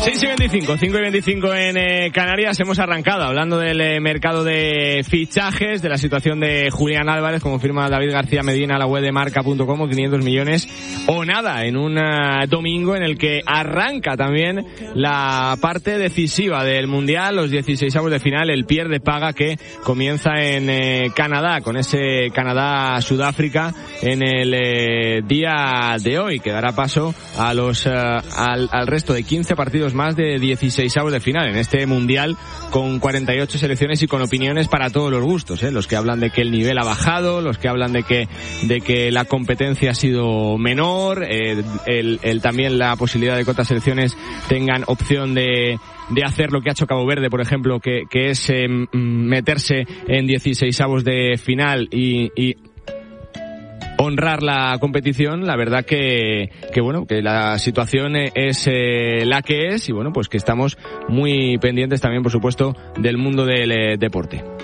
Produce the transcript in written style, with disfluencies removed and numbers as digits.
6:25, 5:25 en Canarias. Hemos arrancado hablando del mercado de fichajes, de la situación de Julián Álvarez, como firma David García Medina a la web de Marca.com, 500 millones o nada, en un domingo en el que arranca también la parte decisiva del Mundial, los 16avos de final, el pierde-paga que comienza en Canadá, con ese Canadá-Sudáfrica en el día de hoy, que dará paso a los al resto de 15 partidos más de 16avos de final en este Mundial, con 48 selecciones y con opiniones para todos los gustos, los que hablan de que el nivel ha bajado, los que hablan de que la competencia ha sido menor, también la posibilidad de que otras selecciones tengan opción de hacer lo que ha hecho Cabo Verde, por ejemplo, que es meterse en 16avos de final y honrar la competición. La verdad que la situación es la que es, y bueno, pues que estamos muy pendientes también, por supuesto, del mundo del deporte.